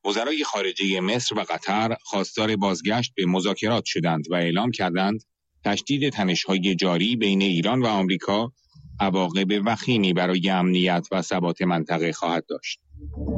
وزرای خارجه مصر و قطر خواستار بازگشت به مذاکرات شدند و اعلام کردند تشدید تنش‌های جاری بین ایران و آمریکا عواقب وخیمی برای امنیت و ثبات منطقه خواهد داشت.